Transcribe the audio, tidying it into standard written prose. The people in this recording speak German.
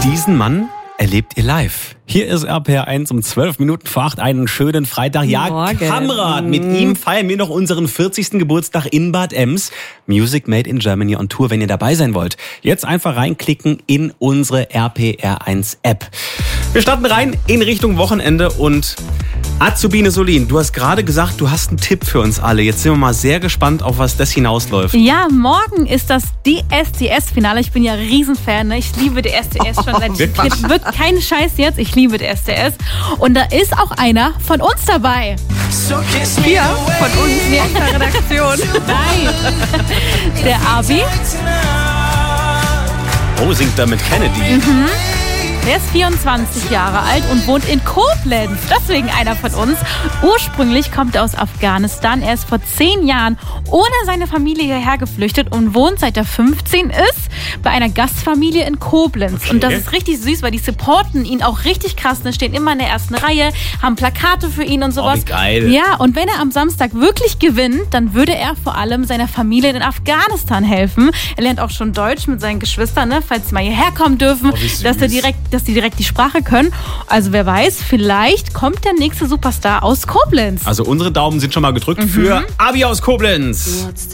Diesen Mann erlebt ihr live. Hier ist RPR1 um 12 Minuten vor 8, einen schönen Freitag. Ja, Morgen. Kamerad, mit ihm feiern wir noch unseren 40. Geburtstag in Bad Ems. Music Made in Germany on Tour, wenn ihr dabei sein wollt. Jetzt einfach reinklicken in unsere RPR1 App. Wir starten rein in Richtung Wochenende und Azubine Solin, du hast gerade gesagt, du hast einen Tipp für uns alle. Jetzt sind wir mal sehr gespannt, auf was das hinausläuft. Ja, morgen ist das DSDS-Finale. Ich bin ja Riesenfan, ne? Ich liebe DSDS schon seit wird kein Scheiß jetzt. Ich liebe DSDS. Und da ist auch einer von uns dabei. Hier, von uns, wir in der Redaktion. Nein. Der Abi. Oh, singt da mit Kennedy. Der ist 24 Jahre alt und wohnt in Koblenz. Deswegen einer von uns. Ursprünglich kommt er aus Afghanistan. Er ist vor 10 Jahren ohne seine Familie hierher geflüchtet und wohnt, seit er 15 ist, bei einer Gastfamilie in Koblenz. Okay. Und das ist richtig süß, weil die supporten ihn auch richtig krass. Die stehen immer in der ersten Reihe, haben Plakate für ihn und sowas. Oh, wie geil. Ja, und wenn er am Samstag wirklich gewinnt, dann würde er vor allem seiner Familie in Afghanistan helfen. Er lernt auch schon Deutsch mit seinen Geschwistern, ne, falls sie mal hierher kommen dürfen, wie süß. dass die direkt die Sprache können. Also wer weiß, vielleicht kommt der nächste Superstar aus Koblenz. Also unsere Daumen sind schon mal gedrückt für Abi aus Koblenz.